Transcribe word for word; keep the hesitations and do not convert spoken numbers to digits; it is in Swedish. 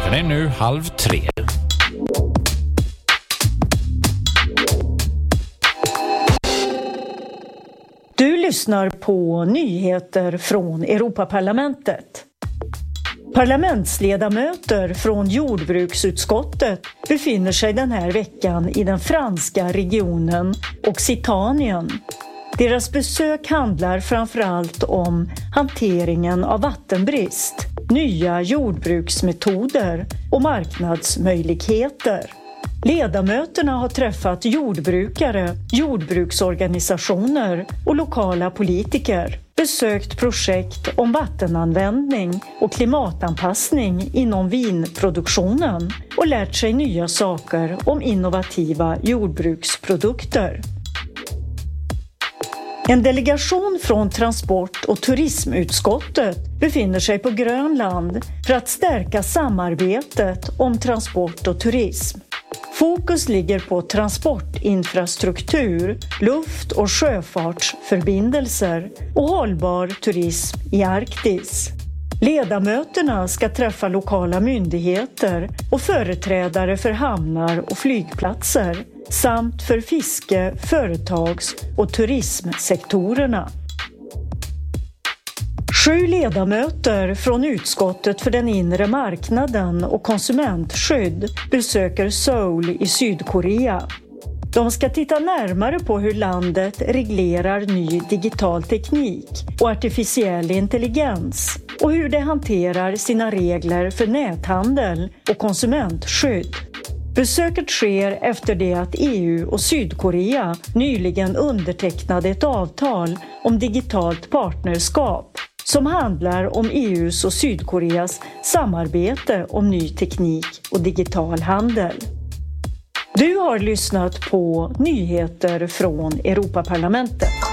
Klockan är nu halv tre. Du lyssnar på nyheter från Europaparlamentet. Parlamentsledamöter från jordbruksutskottet befinner sig den här veckan i den franska regionen Occitanien. Deras besök handlar framförallt om hanteringen av vattenbrist, nya jordbruksmetoder och marknadsmöjligheter. Ledamöterna har träffat jordbrukare, jordbruksorganisationer och lokala politiker, besökt projekt om vattenanvändning och klimatanpassning inom vinproduktionen och lärt sig nya saker om innovativa jordbruksprodukter. En delegation från transport- och turismutskottet befinner sig på Grönland för att stärka samarbetet om transport och turism. Fokus ligger på transportinfrastruktur, luft- och sjöfartsförbindelser och hållbar turism i Arktis. Ledamöterna ska träffa lokala myndigheter och företrädare för hamnar och flygplatser samt för fiske-, företags- och turismsektorerna. Sju ledamöter från utskottet för den inre marknaden och konsumentskydd besöker Seoul i Sydkorea. De ska titta närmare på hur landet reglerar ny digital teknik och artificiell intelligens och hur det hanterar sina regler för näthandel och konsumentskydd. Besöket sker efter det att E U och Sydkorea nyligen undertecknade ett avtal om digitalt partnerskap som handlar om E U:s och Sydkoreas samarbete om ny teknik och digital handel. Du har lyssnat på nyheter från Europaparlamentet.